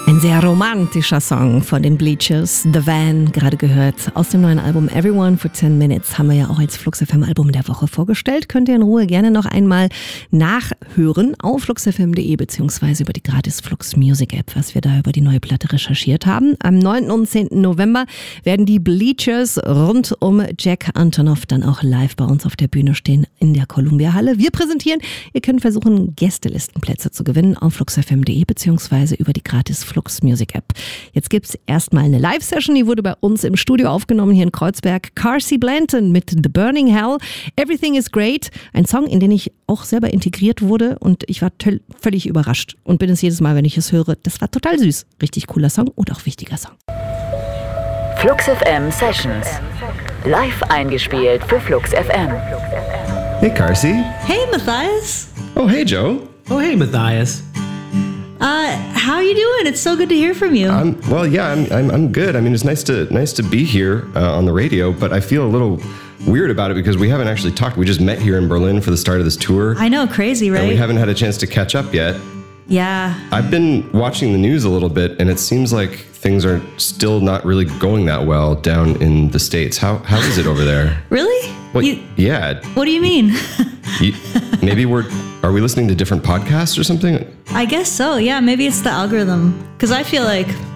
Ein sehr romantischer Song von den Bleachers, The Van, gerade gehört. Aus dem neuen Album Everyone for 10 Minutes haben wir ja auch als Flux FM Album der Woche vorgestellt. Könnt ihr in Ruhe gerne noch einmal nachhören auf fluxfm.de beziehungsweise über die gratis Flux Music App, was wir da über die neue Platte recherchiert haben. Am 9. und 10. November werden die Bleachers rund um Jack Antonoff dann auch live bei uns auf der Bühne stehen in der Columbia Halle. Wir präsentieren, ihr könnt versuchen, Gästelistenplätze zu gewinnen auf fluxfm.de beziehungsweise über die gratis Flux Music App. Jetzt gibt's erstmal eine Live-Session, die wurde bei uns im Studio aufgenommen hier in Kreuzberg. Carsey Blanton mit The Burning Hell, Everything is Great, ein Song, in den ich auch selber integriert wurde und ich war völlig überrascht und bin es jedes Mal, wenn ich es höre. Das war total süß. Richtig cooler Song und auch wichtiger Song. Flux FM Sessions. Live eingespielt für Flux FM. Hey, Carsey. Hey, Matthias. Oh, hey, Joe. Oh, hey, Matthias. How are you doing? It's so good to hear from you. I'm good. I mean, it's nice to be here on the radio, but I feel a little weird about it because we haven't actually talked. We just met here in Berlin for the start of this tour. I know, crazy, right? And we haven't had a chance to catch up yet. Yeah. I've been watching the news a little bit, and it seems like things are still not really going that well down in the States. How is it over there? Really? Yeah. What do you mean? Maybe are we listening to different podcasts or something? I guess so, yeah. Maybe it's the algorithm. Because I feel like